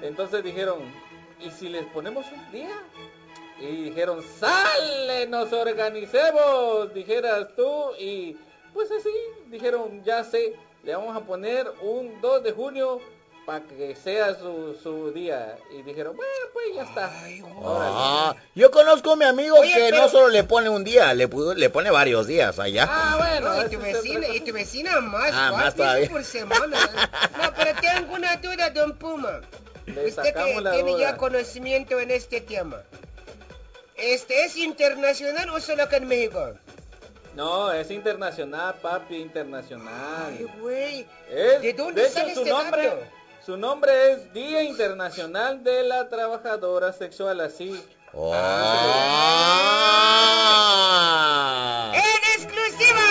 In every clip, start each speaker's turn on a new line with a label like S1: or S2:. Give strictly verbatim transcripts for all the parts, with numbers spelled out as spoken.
S1: Entonces dijeron, ¿y si les ponemos un día? Y dijeron, ¡sale! ¡Nos organicemos! Dijeras tú. Y pues así, dijeron, ya sé, le vamos a poner un dos de junio para que sea su, su día. Y dijeron, bueno, pues ya está.
S2: Ay,
S3: ah, yo conozco a mi amigo Oye, que pero... no solo le pone un día, le, le pone varios días allá.
S2: Ah, bueno. No, y, tu vecina, y tu vecina más.
S3: Ah, más todavía.
S2: Por semana. No, pero tengo una duda, don Puma. Le Usted que tiene duda. ya conocimiento en este tema. ¿Este es internacional o solo acá en México?
S1: No, es internacional, papi, internacional.
S2: Ay, güey.
S1: ¿De dónde de sale hecho, su este nombre? Dato? Su nombre es Día Internacional de la Trabajadora Sexual, así.
S3: Oh.
S2: Ah. ¡En exclusiva!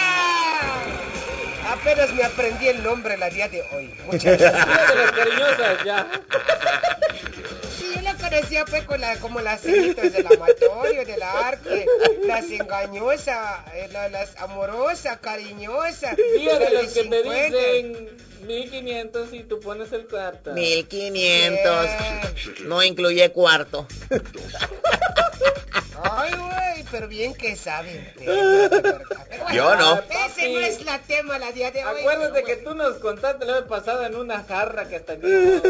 S2: Apenas me aprendí el nombre la día de hoy. Muchas gracias.
S1: Una de las cariñosas, ya.
S2: Sí, yo la conocía pues con la, como las cenitas del amatorio, del arte, las engañosas, las amorosas, cariñosas.
S1: Día de los que te dicen mil quinientos y tú pones el cuarto.
S3: mil quinientos. Yeah. No incluye cuarto.
S2: Ay, güey, pero bien que saben.
S3: Bueno, yo no.
S2: Ese no es la tema la día de hoy.
S1: Acuérdate que tú nos contaste la vez pasada en una jarra que está aquí.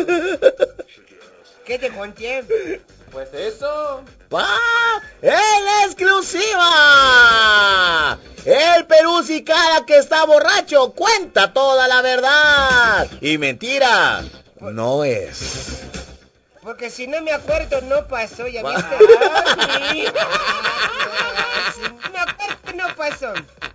S2: ¿Qué te conté?
S1: Pues eso.
S3: ¡Ah! ¡En exclusiva! El Peruzzi cada que está borracho cuenta toda la verdad. Y mentira no es.
S2: Porque si no me acuerdo no pasó, ¿ya viste? Ay, si no me acuerdo no pasó.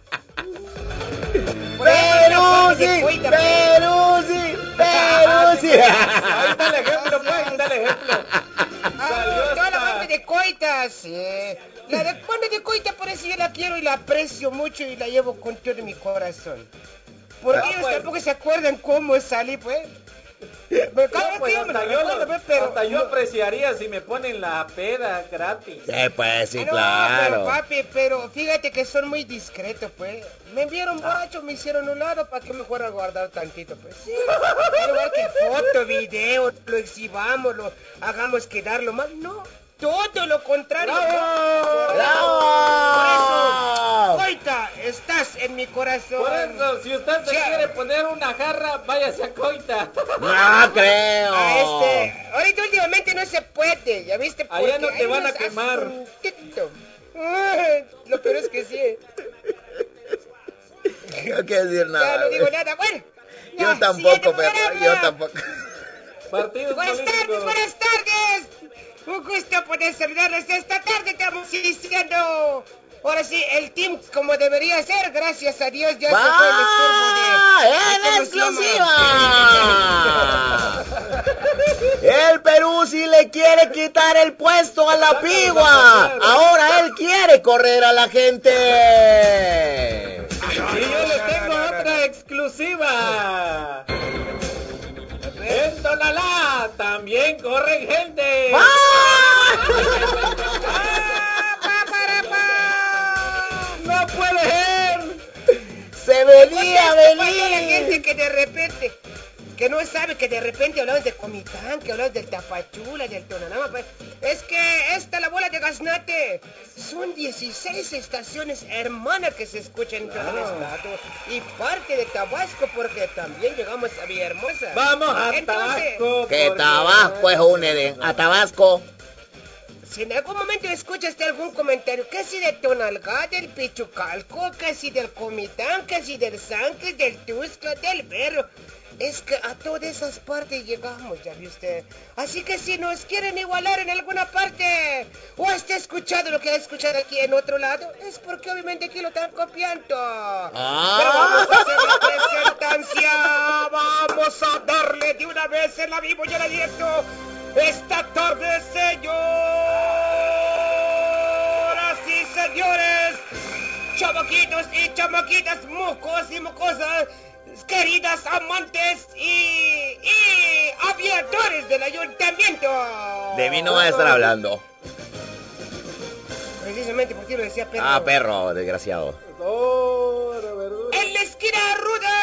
S3: Peruzzi, Peruzzi, Peruzzi.
S1: Ahí está el ejemplo, pues, ahí está el ejemplo.
S2: Ah, toda la banda de coitas, sí. La de banda de coitas por eso yo la quiero y la aprecio mucho y la llevo con todo mi corazón. Porque ah, ellos pues. tampoco se acuerdan cómo salí, pues.
S1: Me no, pues hasta, yo, recuerdo, lo, pero, hasta yo apreciaría si me ponen la peda gratis.
S3: Sí, pues sí,
S2: ah, no,
S3: claro.
S2: Pero papi, pero fíjate que son muy discretos, pues. Me enviaron ah. borracho, me hicieron un lado para que me fuera a guardar tantito, pues. Sí. Igual que foto, video, lo exhibamos, lo hagamos quedarlo mal. No, todo lo contrario.
S3: ¡Bravo! ¡Bravo!
S2: Por eso, Coita, estás en mi corazón.
S1: Por eso, si usted se ya. quiere poner una jarra, váyase a Coita.
S3: No creo.
S2: A este, ahorita últimamente no se puede, ¿ya viste? Porque
S1: allá no te van a quemar.
S2: Lo peor es que sí.
S3: No quiero decir nada.
S2: Ya no digo nada, bueno.
S3: Yo ya, tampoco, pero yo tampoco.
S1: Partidos
S2: buenas
S1: políticos.
S2: tardes, buenas tardes. Un gusto poder saludarles esta tarde. Estamos iniciando, ahora sí, el team como debería ser. Gracias a Dios ya se fue el estorbo de...
S3: ¡En exclusiva! El Peruzzi le quiere quitar el puesto a la Pigua. Ahora él quiere correr a la gente.
S1: Y yo le tengo otra exclusiva. En Tonalá también corren gente.
S3: ¡Ah!
S1: ¡No puede ser!
S3: Se venía a venir.
S2: La gente que de repente, que no sabe que de repente hablamos de Comitán, que hablamos del Tapachula, del Tonalá. Pues, es que esta la bola de Gaznate. Son dieciséis estaciones hermanas que se escuchan en todo el estado y parte de Tabasco porque también llegamos a Villahermosa.
S1: Vamos a Entonces, Tabasco.
S3: Que Tabasco es un Edén. A Tabasco.
S2: Si en algún momento escuchaste algún comentario, que si de Tonalá, del Pichucalco, que si del Comitán, que si del Sánchez, del Tusca, del Berro. Es que a todas esas partes llegamos, ya vio usted. Así que si nos quieren igualar en alguna parte, o está escuchando lo que ha escuchado aquí en otro lado, es porque obviamente aquí lo están copiando.
S3: Ah.
S2: Pero vamos a hacer la presentancia, vamos a darle de una vez en la vivo y en abierto esta tarde, señoras y señores, chamaquitos y chamaquitas, mocos y mocosas, queridas amantes y, y aviadores del ayuntamiento.
S3: De mí no va a estar hablando.
S2: Precisamente por ti lo decía perro.
S3: Ah, perro, desgraciado.
S1: Verdura, verdura.
S2: En la esquina ruda